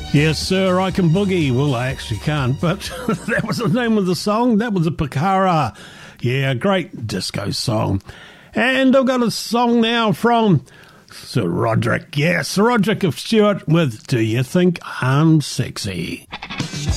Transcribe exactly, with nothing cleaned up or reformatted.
Yes, sir, I can boogie. Well, I actually can't, but that was the name of the song. That was a Pakara. Yeah, great disco song. And I've got a song now from Sir Roderick. Yes, Sir Roderick of Stewart with Do You Think I'm Sexy?